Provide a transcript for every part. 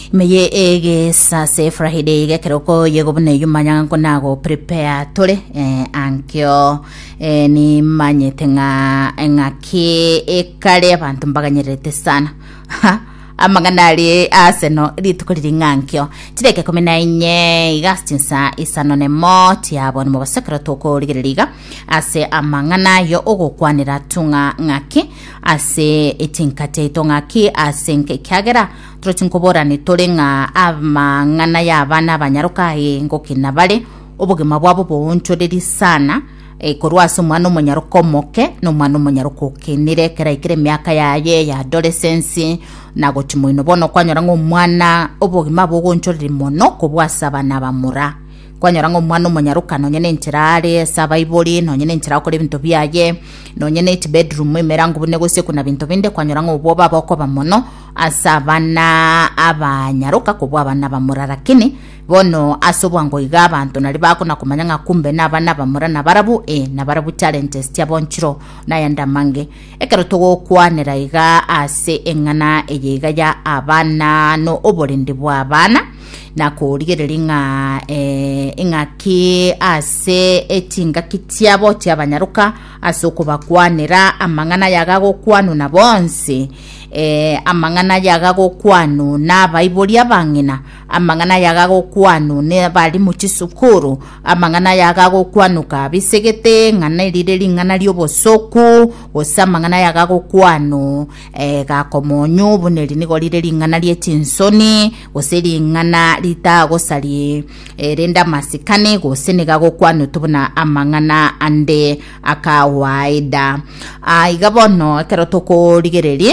meye ege sa se Friday ge keroko yego bune yumanya ngo nago prepare tole ankyo ni manyete nga ki ekale abantu mbaganyerete sana amaganali aseno litukuliri ngankyo tireke komena inye igastinsa isanone moti yabone mu basekera toko ligeriga ase amangana yo ogokwanira tunga ngaki ase etinkate itongaki ase nkekagera trochinkobora ni tolenga amangana yabana abanyaruka ngokina bale obugema bwabo bonchoreri sana korwaso mwana umunyaruko moke no mwana umunyaruko kenire kera ikire myaka yaye ya adolescence nago chimwino bono kwanyora ngo mwana obugima bogonchoreri mono kubwasaba nabamura kwanyora ngo mwana umunyaruka no nyene ntirare saba iboli no nyene ntira ko ibintu byaye no nyene it bedroom emerango bune gose kuna bintu binde kwanyora ngo bo baba ko bamono asabana abanyaruka kubwa abana bamura lakini bono asobwa ngo iga abantu nali bakona kumanya nga kumbe nabana bamura nabarabu nabarabu challenges tyabonchiro nayanda mange ekero togo kwanera iga ase engana eyiga ya abana no obolindi bwa abana nakoligerelinga ingaki ase etinga kityabo tyabanyaruka asoko bakwanera amangana yagago kwanu na bonse amangana yagago kwanu na baiboli abangina amangana yagago kwanu ne bali mu kisukuru amangana yagago kwanu ka bisegete ngana ilireli ngana lyobosoku osamangana yagago kwanu ga komonyo buneli nigo lireli ngana lyetinsoni oseli ngana lita gosali renda masikane gosenega go kwanu tubuna amangana ande akawaida igabono kerotoko ligereli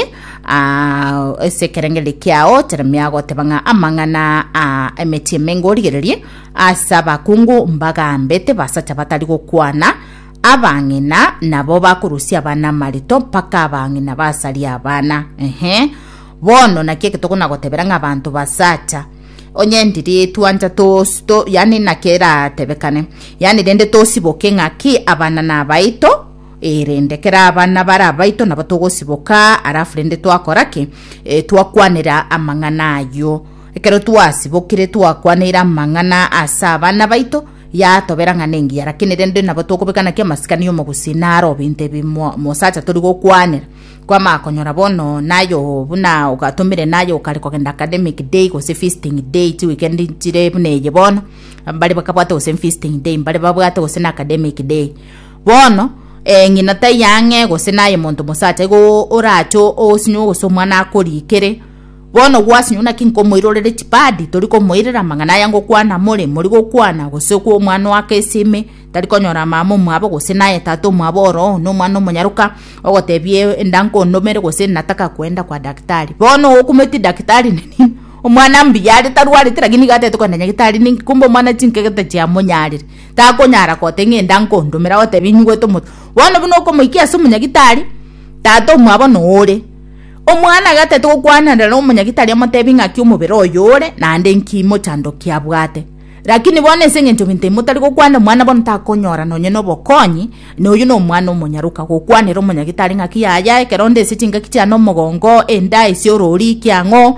ese kerengeli kyao termiago tebanga amangana emeti mengo ligereli asaba kungu mbaga mbete basacha batali go kwana abangina nabo bakurusia bana malito paka abangina basali abana bono nakeke tokona goteberanga abantu basacha onyendiri tuanja tosto yani nakera tebekane yani dende tosiboke ngaki abana na baito rendekera abana bara baito nabatogo siboka arafrende twakorake twakwanira amangana ayo ekero twasibokire twakwanira amangana asabana baito ya toberanga nengi yarakine dende nabatogo bekana kya masikani yo mugusinaro binte bimosacha turi go kwanira kwa makonyora bono nayo buna ugatumire nayo kali kogenda academic day ko se feasting day ti weekend tire buneje bono bali bakabwata ose feasting day bali babwata ose na academic day bono ngina tayange go se naye muntu musacha go oracho osinyo so mwana akolikere bono gwasinyo na kinko moirorere tipadi toliko moirera mangana yango kwana mole muri go kwana go se ko mwana wake sime taliko nyora mamo mwabo go se naye tato mwaboro no mwana munyaruka ogotebie ndanko nomere go se nataka kwenda kwa daktari bono okumeti daktari nini omwana mbiyali tarwali tiragini gate to kwenda daktari ni kumbo mwana tinkegete kya monyali tako nyara ko tenge ndanko ndomera otebi nywe to moto bono buno ko moikia so munyagitari tato mwabo no ore omwana gate to kwana ndalo munyagitari amotebi ngaki umubero oyore nande nkimo chando kyabwate lakini bone senge ntobinte mutali ko kwanda mwana bono takonyora no nyeno bokonyi no yuno mwana omunyaruka ko kwanero munyagitari ngaki yaya keronde sitinga kitya no mugongo enda isiorori kyango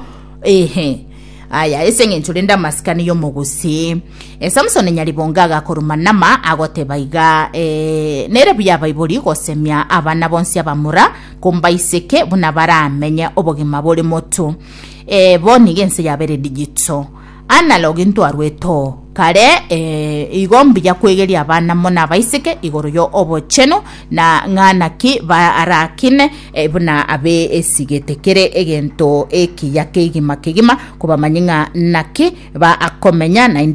aya esenge ntulenda masikani yo mugusi Samson nyalibongaga korumanama agotebaiga nere bya Bible ko semya abana bonsi abamura kombaiseke bunabara amenya obogima bole moto boni gense yabere digital analog into arweto kare igombi ya kwegeria abana mona baiseke igoro yo obocheno na ngana ki ba arakine buna abe esigetekere egento eki yake igima kigima kuba manyinga naki ba akomenya na